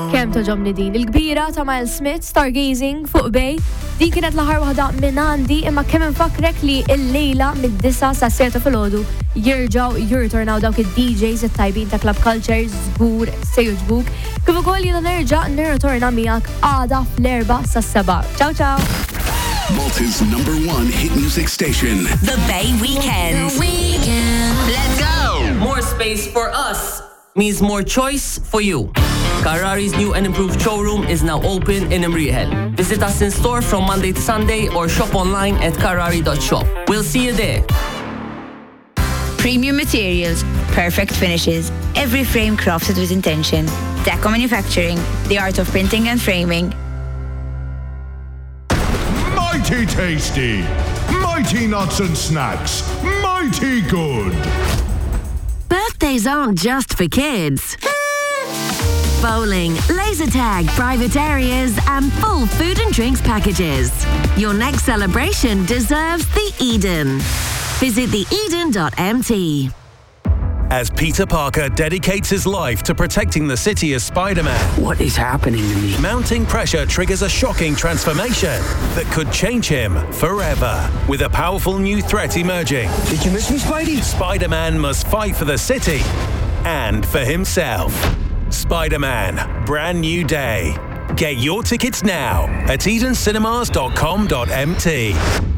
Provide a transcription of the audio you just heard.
Kemm toġobni din il-kbira ta' Miles Smith, Stargazing fuq Bay. Din kienet l-aħħar waħda minn għandi, imma kemm infakrek li l-lejla mid-9 sa' seta filgħodu jirġgħu jirritornaw dawk id-DJs it-tajbin ta' Club Culture żgur se jogħġbuk. Kif ukoll jiena nerġa' nirritorna miegħek għada fl-4 sas-7. Ciao ciao. Malta's #1 hit music station. The Bay Weekend. Let's go! More space for us means more choice for you. Carrari's new and improved showroom is now open in Imriħel. Visit us in store from Monday to Sunday or shop online at carrari.shop. We'll see you there. Premium materials, perfect finishes, every frame crafted with intention. Deco Manufacturing, the art of printing and framing. Mighty tasty, mighty nuts and snacks, mighty good. Birthdays aren't just for kids. Bowling, laser tag, private areas, and full food and drinks packages. Your next celebration deserves the Eden. Visit theeden.mt. As Peter Parker dedicates his life to protecting the city as Spider-Man, what is happening to me? Mounting pressure triggers a shocking transformation that could change him forever. With a powerful new threat emerging, Did you miss me, Spidey? Spider-Man must fight for the city and for himself. Spider-Man, Brand New Day. Get your tickets now at edencinemas.com.mt.